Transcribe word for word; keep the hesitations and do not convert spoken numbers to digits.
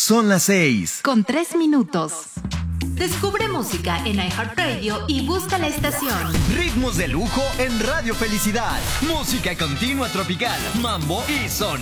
Son las seis. Con tres minutos. Descubre música en iHeartRadio y busca la estación. Ritmos de lujo en Radio Felicidad. Música continua tropical, mambo y son.